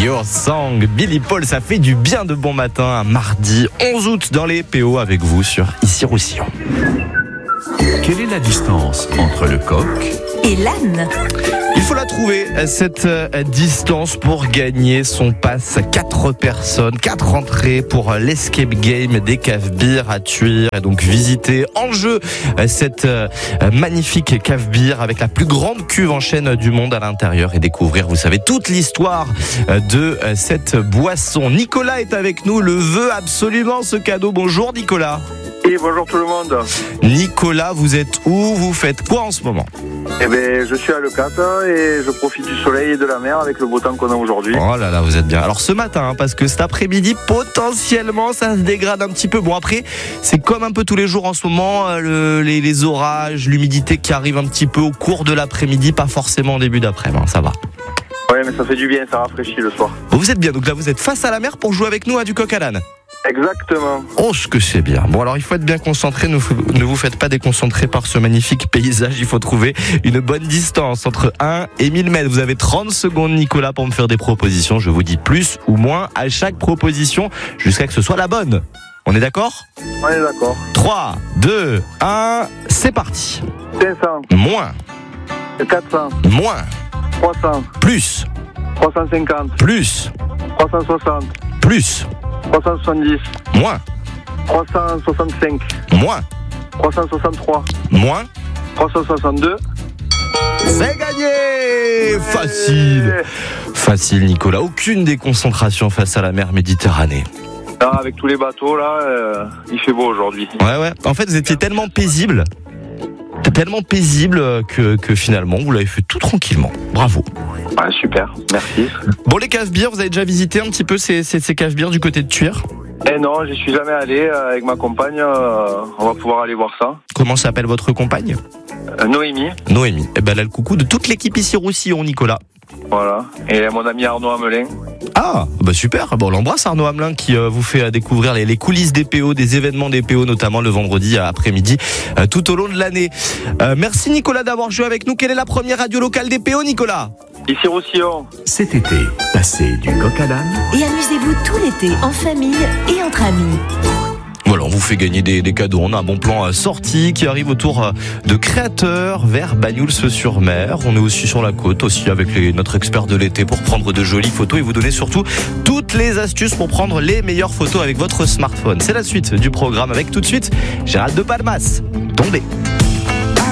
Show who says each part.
Speaker 1: Your Song, Billy Paul, ça fait du bien de bon matin, un mardi 11 août dans les PO avec vous sur Ici Roussillon.
Speaker 2: Quelle est la distance entre le coq
Speaker 3: et l'âne?
Speaker 1: Il faut la trouver, cette distance, pour gagner son pass 4 personnes, 4 entrées pour l'escape game des Caves Beer à Thuir. Et donc visiter en jeu cette magnifique Cave Beer avec la plus grande cuve en chêne du monde à l'intérieur et découvrir, vous savez, toute l'histoire de cette boisson. Nicolas est avec nous, le veut absolument ce cadeau. Bonjour Nicolas.
Speaker 4: Et bonjour tout le monde.
Speaker 1: Nicolas, vous êtes où? Vous faites quoi en ce moment?
Speaker 4: Eh ben, je suis à Leucate et je profite du soleil et de la mer avec le beau temps qu'on a aujourd'hui.
Speaker 1: Oh là là, vous êtes bien. Alors ce matin, parce que cet après-midi, potentiellement, ça se dégrade un petit peu. Bon, après, c'est comme un peu tous les jours en ce moment, les orages, l'humidité qui arrive un petit peu au cours de l'après-midi, pas forcément au début d'après-midi, ça va.
Speaker 4: Ouais, mais ça fait du bien, ça rafraîchit le soir.
Speaker 1: Vous êtes bien, donc là vous êtes face à la mer pour jouer avec nous à du coq à l'âne.
Speaker 4: Exactement.
Speaker 1: Oh, ce que c'est bien. Bon, alors il faut être bien concentré, ne vous faites pas déconcentrer par ce magnifique paysage. Il faut trouver une bonne distance entre 1 et 1000 mètres. Vous avez 30 secondes, Nicolas, pour me faire des propositions. Je vous dis plus ou moins à chaque proposition jusqu'à ce que ce soit la bonne. On est d'accord?
Speaker 4: On est d'accord.
Speaker 1: 3, 2, 1, c'est parti.
Speaker 4: 500.
Speaker 1: Moins.
Speaker 4: 400.
Speaker 1: Moins.
Speaker 4: 300.
Speaker 1: Plus.
Speaker 4: 350.
Speaker 1: Plus.
Speaker 4: 360.
Speaker 1: Plus.
Speaker 4: 370.
Speaker 1: Moins.
Speaker 4: 365.
Speaker 1: Moins.
Speaker 4: 363.
Speaker 1: Moins.
Speaker 4: 362.
Speaker 1: C'est gagné! Facile, Nicolas. Aucune déconcentration face à la mer Méditerranée.
Speaker 4: Là, avec tous les bateaux, là, il fait beau aujourd'hui.
Speaker 1: Ouais. En fait, vous étiez tellement paisible que finalement, vous l'avez fait tout tranquillement. Bravo.
Speaker 4: Ouais, super, merci.
Speaker 1: Bon, les Caves Beer, vous avez déjà visité un petit peu ces Caves Beer du côté de Thuir?
Speaker 4: Eh non, j'y suis jamais allé. Avec ma compagne, on va pouvoir aller voir ça.
Speaker 1: Comment s'appelle votre compagne?
Speaker 4: Noémie.
Speaker 1: Noémie. Eh ben, là, le coucou de toute l'équipe ici Roussillon, Nicolas.
Speaker 4: Voilà. Et mon ami Arnaud Hamelin.
Speaker 1: Ah, bah super. Bon, on l'embrasse, Arnaud Hamelin, qui vous fait découvrir les coulisses des PO, des événements des PO, notamment le vendredi après-midi, tout au long de l'année. Merci Nicolas d'avoir joué avec nous. Quelle est la première radio locale des PO, Nicolas?
Speaker 4: Ici Roussillon.
Speaker 2: Cet été, passez du coq à l'âne
Speaker 3: Et amusez-vous tout l'été en famille et entre amis.
Speaker 1: Voilà, on vous fait gagner des cadeaux. On a un bon plan sorti qui arrive autour de Créateur vers Bagnols-sur-Mer. On est aussi sur la côte, aussi avec notre expert de l'été pour prendre de jolies photos et vous donner surtout toutes les astuces pour prendre les meilleures photos avec votre smartphone. C'est la suite du programme avec tout de suite Gérald de Palmas. Tombé.